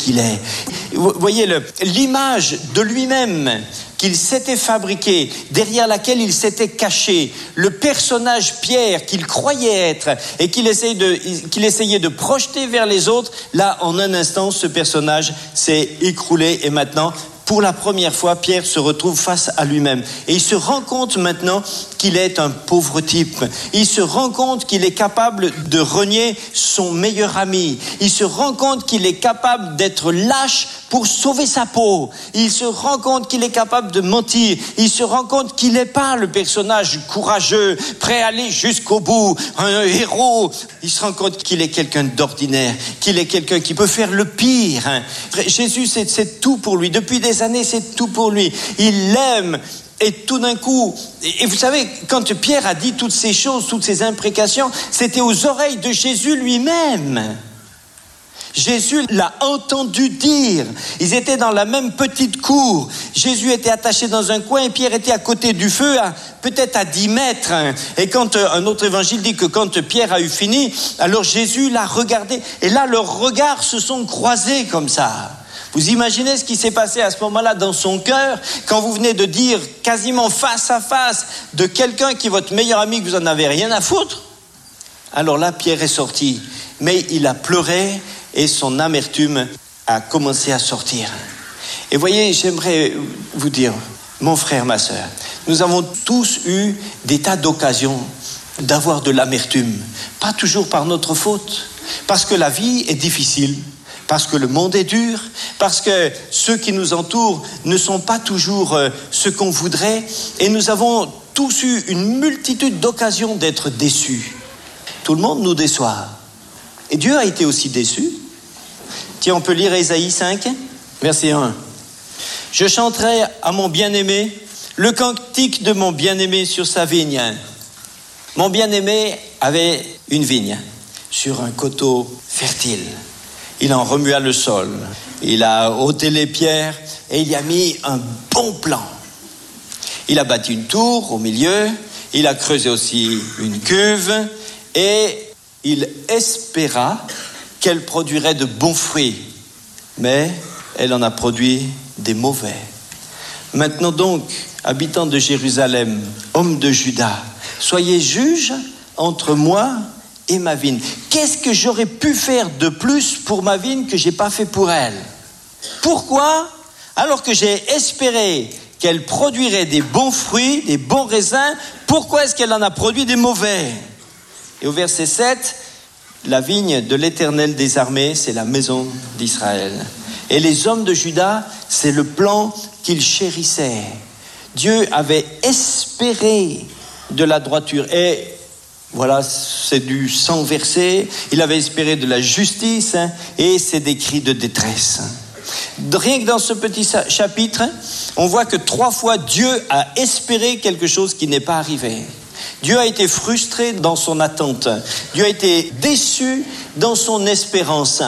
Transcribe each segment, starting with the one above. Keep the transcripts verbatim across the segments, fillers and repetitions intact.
qu'il est. Vous voyez le, l'image de lui-même qu'il s'était fabriqué, derrière laquelle il s'était caché, le personnage Pierre qu'il croyait être et qu'il essayait de, qu'il essayait de projeter vers les autres, là, en un instant, ce personnage s'est écroulé et maintenant, pour la première fois, Pierre se retrouve face à lui-même. Et il se rend compte maintenant qu'il est un pauvre type. Il se rend compte qu'il est capable de renier son meilleur ami. Il se rend compte qu'il est capable d'être lâche pour sauver sa peau. Il se rend compte qu'il est capable de mentir. Il se rend compte qu'il n'est pas le personnage courageux, prêt à aller jusqu'au bout, un héros. Il se rend compte qu'il est quelqu'un d'ordinaire, qu'il est quelqu'un qui peut faire le pire. Jésus, c'est, c'est tout pour lui. Depuis des années, c'est tout pour lui. Il l'aime. Et tout d'un coup, et vous savez, quand Pierre a dit toutes ces choses, toutes ces imprécations, c'était aux oreilles de Jésus lui-même. Jésus l'a entendu dire. Ils étaient dans la même petite cour. Jésus était attaché dans un coin et Pierre était à côté du feu, à, peut-être à dix mètres. Et quand un autre évangile dit que quand Pierre a eu fini, alors Jésus l'a regardé. Et là, leurs regards se sont croisés comme ça. Vous imaginez ce qui s'est passé à ce moment-là dans son cœur, quand vous venez de dire quasiment face à face de quelqu'un qui est votre meilleur ami, que vous en avez rien à foutre? Alors là, Pierre est sorti, mais il a pleuré et son amertume a commencé à sortir. Et voyez, j'aimerais vous dire, mon frère, ma sœur, nous avons tous eu des tas d'occasions d'avoir de l'amertume, pas toujours par notre faute, parce que la vie est difficile. Parce que le monde est dur, parce que ceux qui nous entourent ne sont pas toujours euh, ce qu'on voudrait, et nous avons tous eu une multitude d'occasions d'être déçus. Tout le monde nous déçoit. Et Dieu a été aussi déçu. Tiens, on peut lire Ésaïe cinq, verset un. « Je chanterai à mon bien-aimé le cantique de mon bien-aimé sur sa vigne. » Mon bien-aimé avait une vigne sur un coteau fertile. Il en remua le sol, il a ôté les pierres et il y a mis un bon plan. Il a bâti une tour au milieu, il a creusé aussi une cuve et il espéra qu'elle produirait de bons fruits. Mais elle en a produit des mauvais. Maintenant donc, habitants de Jérusalem, hommes de Juda, soyez juges entre moi et ma vigne. Qu'est-ce que j'aurais pu faire de plus pour ma vigne que j'ai pas fait pour elle? Pourquoi? Alors que j'ai espéré qu'elle produirait des bons fruits, des bons raisins, pourquoi est-ce qu'elle en a produit des mauvais? Et au verset sept, la vigne de l'Éternel des armées, c'est la maison d'Israël. Et les hommes de Juda, c'est le plan qu'ils chérissaient. Dieu avait espéré de la droiture. Et voilà, c'est du sang versé. Il avait espéré de la justice, hein, et c'est des cris de détresse. Rien que dans ce petit chapitre, on voit que trois fois Dieu a espéré quelque chose qui n'est pas arrivé. Dieu a été frustré dans son attente. Dieu a été déçu dans son espérance.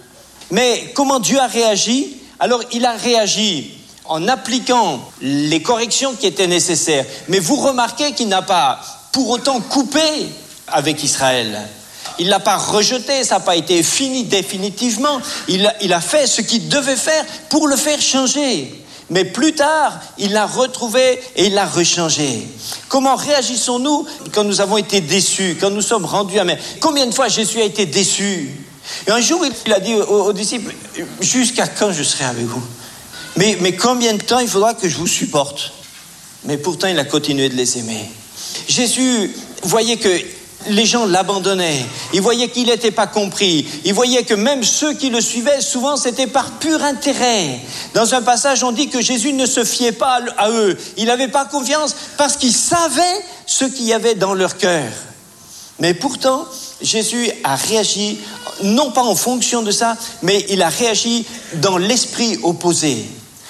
Mais comment Dieu a réagi? Alors, il a réagi en appliquant les corrections qui étaient nécessaires. Mais vous remarquez qu'il n'a pas pour autant coupé avec Israël. Il ne l'a pas rejeté, ça n'a pas été fini définitivement. Il a, il a fait ce qu'il devait faire pour le faire changer. Mais plus tard, il l'a retrouvé et il l'a rechangé. Comment réagissons-nous quand nous avons été déçus, quand nous sommes rendus amers? Combien de fois Jésus a été déçu? Et un jour, il a dit aux, aux disciples, « Jusqu'à quand je serai avec vous? mais, mais combien de temps il faudra que je vous supporte ?» Mais pourtant, il a continué de les aimer. Jésus voyait que les gens l'abandonnaient. Il voyait qu'il n'était pas compris. Il voyait que même ceux qui le suivaient, souvent, c'était par pur intérêt. Dans un passage, on dit que Jésus ne se fiait pas à eux. Il n'avait pas confiance parce qu'il savait ce qu'il y avait dans leur cœur. Mais pourtant, Jésus a réagi, non pas en fonction de ça, mais il a réagi dans l'esprit opposé.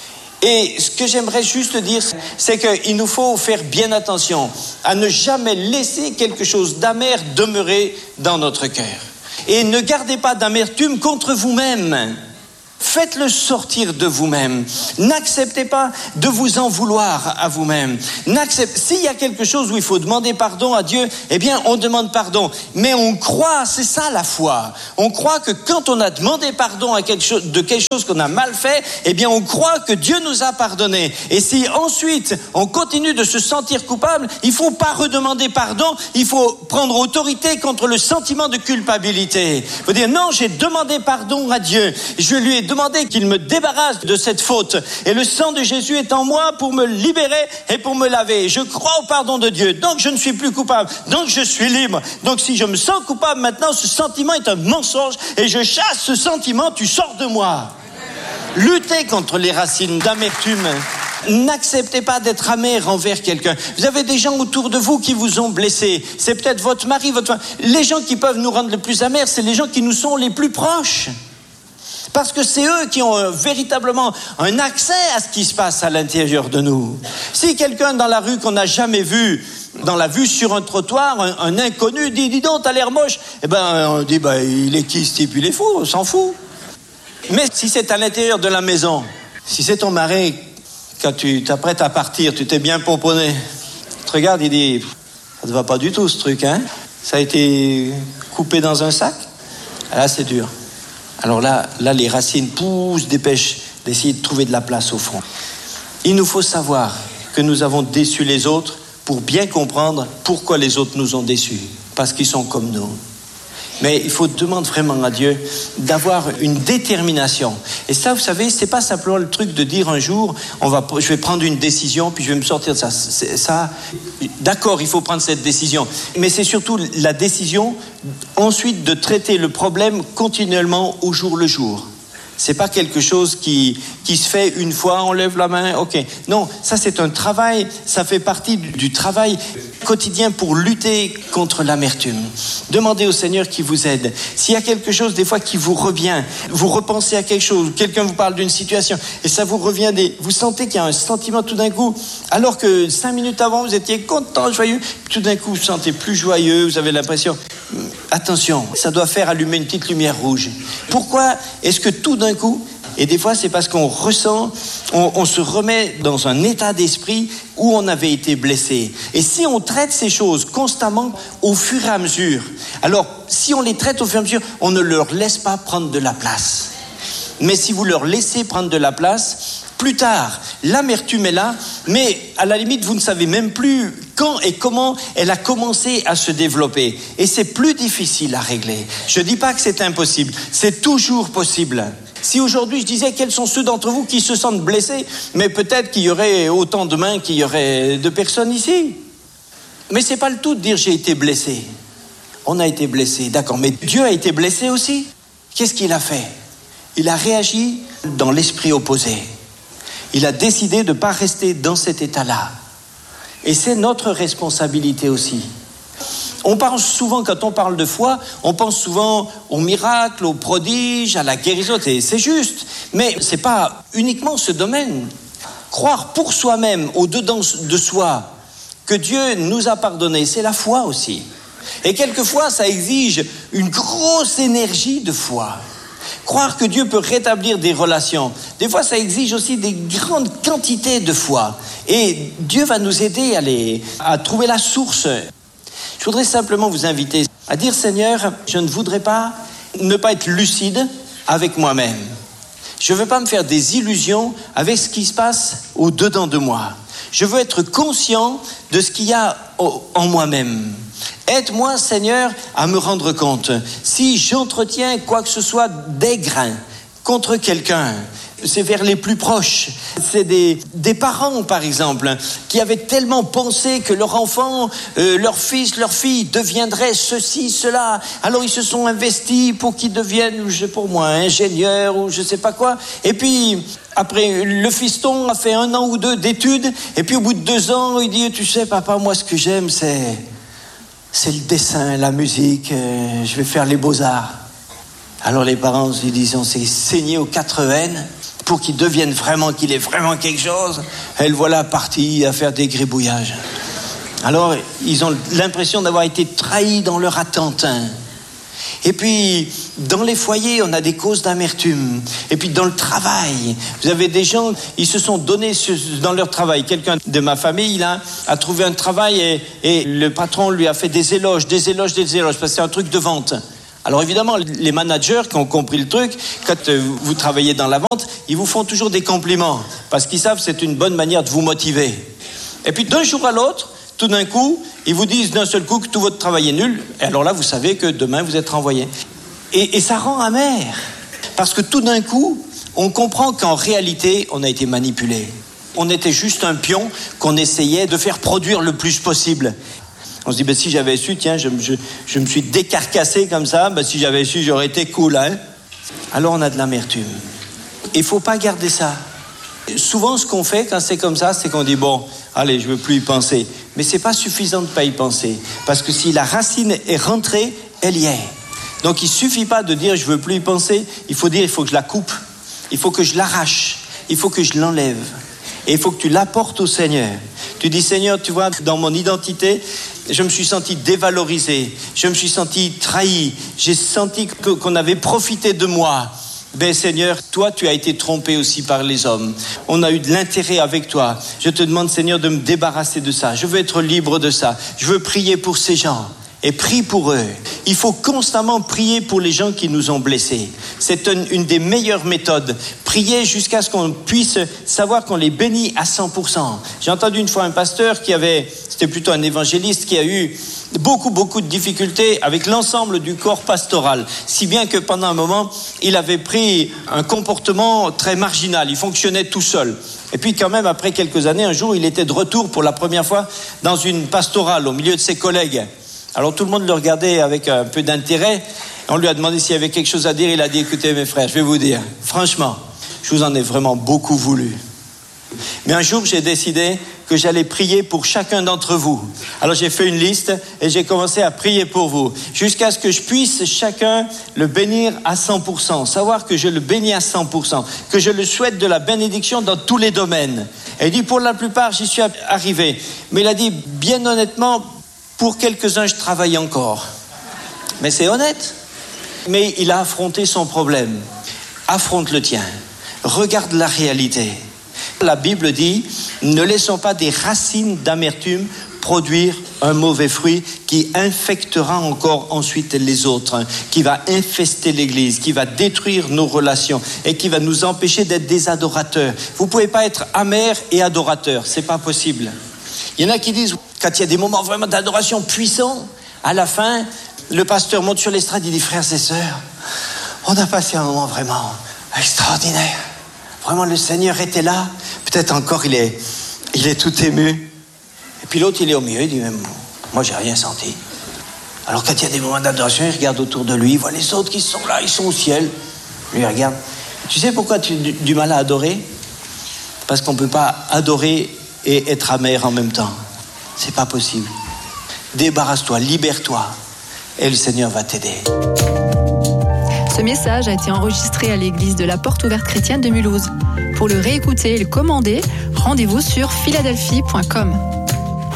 Et ce que j'aimerais juste dire, c'est qu'il nous faut faire bien attention à ne jamais laisser quelque chose d'amer demeurer dans notre cœur. Et ne gardez pas d'amertume contre vous-même. Faites faites-le sortir de vous-même. N'acceptez pas de vous en vouloir à vous-même. N'acceptez... S'il y a quelque chose où il faut demander pardon à Dieu, eh bien, on demande pardon. Mais on croit, c'est ça la foi. On croit que quand on a demandé pardon à quelque chose, de quelque chose qu'on a mal fait, eh bien, on croit que Dieu nous a pardonné. Et si ensuite, on continue de se sentir coupable, il ne faut pas redemander pardon, il faut prendre autorité contre le sentiment de culpabilité. Il faut dire, non, j'ai demandé pardon à Dieu. Je lui ai demandé qu'il me débarrasse de cette faute. Et le sang de Jésus est en moi pour me libérer et pour me laver. Je crois au pardon de Dieu. Donc, je ne suis plus coupable. Donc, je suis libre. Donc, si je me sens coupable maintenant, ce sentiment est un mensonge et je chasse ce sentiment, tu sors de moi. Luttez contre les racines d'amertume. N'acceptez pas d'être amer envers quelqu'un. Vous avez des gens autour de vous qui vous ont blessé. C'est peut-être votre mari, votre femme. Les gens qui peuvent nous rendre le plus amers, c'est les gens qui nous sont les plus proches. Parce que c'est eux qui ont euh, véritablement un accès à ce qui se passe à l'intérieur de nous. Si quelqu'un dans la rue qu'on n'a jamais vu, dans la vue sur un trottoir, un, un inconnu dit, dis donc, t'as l'air moche. Eh ben, on dit, ben, il est qui ce type? Il est fou, on s'en fout. Mais si c'est à l'intérieur de la maison, si c'est ton mari, quand tu t'apprêtes à partir, tu t'es bien pomponné, il te regarde, il dit, ça ne va pas du tout ce truc, hein? Ça a été coupé dans un sac? Là, c'est dur. Alors là, là, les racines poussent, dépêchent d'essayer de trouver de la place au fond. Il nous faut savoir que nous avons déçu les autres pour bien comprendre pourquoi les autres nous ont déçus. Parce qu'ils sont comme nous. Mais il faut demander vraiment à Dieu d'avoir une détermination. Et ça, vous savez, c'est pas simplement le truc de dire un jour, on va, je vais prendre une décision, puis je vais me sortir de ça. C'est, ça, d'accord, il faut prendre cette décision. Mais c'est surtout la décision, ensuite, de traiter le problème continuellement au jour le jour. C'est pas quelque chose qui, qui se fait une fois, on lève la main, ok. Non, ça c'est un travail, ça fait partie du, du travail quotidien pour lutter contre l'amertume. Demandez au Seigneur qui vous aide. S'il y a quelque chose des fois qui vous revient, vous repensez à quelque chose, quelqu'un vous parle d'une situation, et ça vous revient, des, vous sentez qu'il y a un sentiment tout d'un coup, alors que cinq minutes avant vous étiez content, joyeux, tout d'un coup vous vous sentez plus joyeux, vous avez l'impression, attention, ça doit faire allumer une petite lumière rouge. Pourquoi est-ce que tout d'un coup, et des fois c'est parce qu'on ressent, on, on se remet dans un état d'esprit où on avait été blessé. Et si on traite ces choses constamment au fur et à mesure, alors si on les traite au fur et à mesure, on ne leur laisse pas prendre de la place. Mais si vous leur laissez prendre de la place, plus tard, l'amertume est là, mais à la limite, vous ne savez même plus quand et comment elle a commencé à se développer. Et c'est plus difficile à régler. Je ne dis pas que c'est impossible, c'est toujours possible. Si aujourd'hui je disais quels sont ceux d'entre vous qui se sentent blessés, mais peut-être qu'il y aurait autant de mains qu'il y aurait de personnes ici. Mais ce n'est pas le tout de dire j'ai été blessé. On a été blessé, d'accord, mais Dieu a été blessé aussi. Qu'est-ce qu'il a fait? Il a réagi dans l'esprit opposé. Il a décidé de ne pas rester dans cet état-là. Et c'est notre responsabilité aussi. On pense souvent, quand on parle de foi, on pense souvent aux miracles, aux prodiges, à la guérison, et c'est juste. Mais ce n'est pas uniquement ce domaine. Croire pour soi-même, au-dedans de soi, que Dieu nous a pardonné, c'est la foi aussi. Et quelquefois, ça exige une grosse énergie de foi. Croire que Dieu peut rétablir des relations. Des fois, ça exige aussi des grandes quantités de foi. Et Dieu va nous aider à, les, à trouver la source. Je voudrais simplement vous inviter à dire, Seigneur, je ne voudrais pas ne pas être lucide avec moi-même. Je ne veux pas me faire des illusions avec ce qui se passe au-dedans de moi. Je veux être conscient de ce qu'il y a en moi-même. Aide-moi, Seigneur, à me rendre compte. Si j'entretiens quoi que ce soit d'aigre contre quelqu'un, c'est vers les plus proches. C'est des, des parents, par exemple, qui avaient tellement pensé que leur enfant, euh, leur fils, leur fille deviendrait ceci, cela. Alors ils se sont investis pour qu'ils deviennent, je sais pour moi, ingénieurs ou je sais pas quoi. Et puis, après, le fiston a fait un an ou deux d'études. Et puis au bout de deux ans, il dit, tu sais, papa, moi ce que j'aime, c'est... c'est le dessin, la musique, euh, je vais faire les beaux-arts. Alors les parents lui disent, on s'est saigné aux quatre veines pour qu'il devienne vraiment, qu'il ait vraiment quelque chose. Et le voilà parti à faire des gribouillages. Alors ils ont l'impression d'avoir été trahis dans leur attente. Et puis, dans les foyers, on a des causes d'amertume. Et puis, dans le travail, vous avez des gens, ils se sont donnés dans leur travail. Quelqu'un de ma famille, là, a trouvé un travail et, et le patron lui a fait des éloges, des éloges, des éloges, parce que c'est un truc de vente. Alors évidemment, les managers qui ont compris le truc, quand vous travaillez dans la vente, ils vous font toujours des compliments, parce qu'ils savent que c'est une bonne manière de vous motiver. Et puis, d'un jour à l'autre, tout d'un coup, ils vous disent d'un seul coup que tout votre travail est nul. Et alors là, vous savez que demain, vous êtes renvoyé. Et, et ça rend amer. Parce que tout d'un coup, on comprend qu'en réalité, on a été manipulé. On était juste un pion qu'on essayait de faire produire le plus possible. On se dit, ben, si j'avais su, tiens, je, je, je me suis décarcassé comme ça, ben, si j'avais su, j'aurais été cool. Hein. Alors on a de l'amertume. Il ne faut pas garder ça. Souvent, ce qu'on fait quand c'est comme ça, c'est qu'on dit, bon, allez, je ne veux plus y penser. Mais ce n'est pas suffisant de ne pas y penser. Parce que si la racine est rentrée, elle y est. Donc, il ne suffit pas de dire, je ne veux plus y penser. Il faut dire, il faut que je la coupe. Il faut que je l'arrache. Il faut que je l'enlève. Et il faut que tu l'apportes au Seigneur. Tu dis, Seigneur, tu vois, dans mon identité, je me suis senti dévalorisé. Je me suis senti trahi. J'ai senti que, qu'on avait profité de moi. Ben Seigneur, toi tu as été trompé aussi par les hommes. On a eu de l'intérêt avec toi. Je te demande Seigneur de me débarrasser de ça. Je veux être libre de ça. Je veux prier pour ces gens. Et prie pour eux. Il faut constamment prier pour les gens qui nous ont blessés. C'est une, une des meilleures méthodes. Prier jusqu'à ce qu'on puisse savoir qu'on les bénit à cent pour cent. J'ai entendu une fois un pasteur qui avait, c'était plutôt un évangéliste, qui a eu beaucoup, beaucoup de difficultés avec l'ensemble du corps pastoral. Si bien que pendant un moment, il avait pris un comportement très marginal. Il fonctionnait tout seul. Et puis quand même, après quelques années, un jour, il était de retour pour la première fois dans une pastorale au milieu de ses collègues. Alors tout le monde le regardait avec un peu d'intérêt. On lui a demandé s'il y avait quelque chose à dire. Il a dit, écoutez mes frères, je vais vous dire, franchement, je vous en ai vraiment beaucoup voulu. Mais un jour, j'ai décidé que j'allais prier pour chacun d'entre vous. Alors j'ai fait une liste et j'ai commencé à prier pour vous, jusqu'à ce que je puisse chacun le bénir à cent pour cent, savoir que je le bénis à cent pour cent, que je le souhaite de la bénédiction dans tous les domaines. Et il dit, pour la plupart, j'y suis arrivé. Mais il a dit, bien honnêtement, pour quelques-uns, je travaille encore. Mais c'est honnête. Mais il a affronté son problème. Affronte le tien. Regarde la réalité. La Bible dit, ne laissons pas des racines d'amertume produire un mauvais fruit qui infectera encore ensuite les autres, qui va infester l'Église, qui va détruire nos relations et qui va nous empêcher d'être des adorateurs. Vous ne pouvez pas être amer et adorateur, c'est pas possible. Il y en a qui disent, quand il y a des moments vraiment d'adoration puissants, à la fin, le pasteur monte sur l'estrade, il dit, frères et sœurs, on a passé un moment vraiment extraordinaire. Vraiment, le Seigneur était là. Peut-être encore, il est, il est tout ému. Et puis l'autre, il est au milieu, il dit, même, moi, j'ai rien senti. Alors, quand il y a des moments d'adoration, il regarde autour de lui, il voit les autres qui sont là, ils sont au ciel. Lui, il regarde. Tu sais pourquoi tu as du, du mal à adorer? Parce qu'on ne peut pas adorer et être amer en même temps. C'est pas possible. Débarrasse-toi, libère-toi, et le Seigneur va t'aider. Ce message a été enregistré à l'église de la Porte Ouverte Chrétienne de Mulhouse. Pour le réécouter et le commander, rendez-vous sur philadelphie point com.